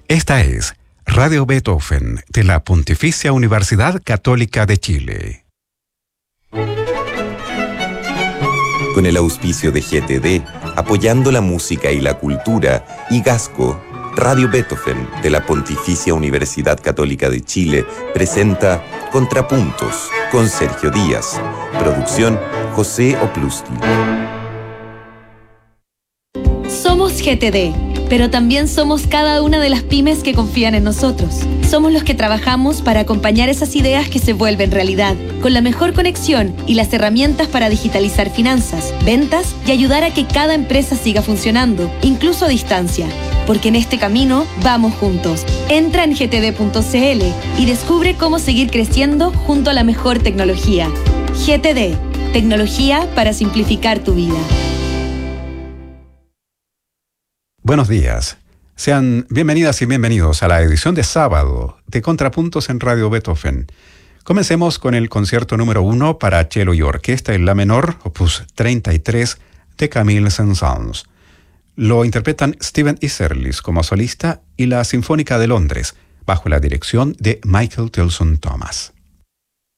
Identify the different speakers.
Speaker 1: Esta es Radio Beethoven de la Pontificia Universidad Católica de Chile.
Speaker 2: Con el auspicio de GTD, apoyando la música y la cultura, y Gasco, Radio Beethoven de la Pontificia Universidad Católica de Chile presenta Contrapuntos con Sergio Díaz. Producción José Opluski.
Speaker 3: Somos GTD, pero también somos cada una de las pymes que confían en nosotros. Somos los que trabajamos para acompañar esas ideas que se vuelven realidad, con la mejor conexión y las herramientas para digitalizar finanzas, ventas y ayudar a que cada empresa siga funcionando, incluso a distancia. Porque en este camino vamos juntos. Entra en gtd.cl y descubre cómo seguir creciendo junto a la mejor tecnología. GTD, tecnología para simplificar tu vida.
Speaker 1: Buenos días. Sean bienvenidas y bienvenidos a la edición de sábado de Contrapuntos en Radio Beethoven. Comencemos con el concierto número 1 para cello y orquesta en la menor, opus 33, de Camille Saint-Saëns. Lo interpretan Stephen Isserlis como solista y la Sinfónica de Londres, bajo la dirección de Michael Tilson Thomas.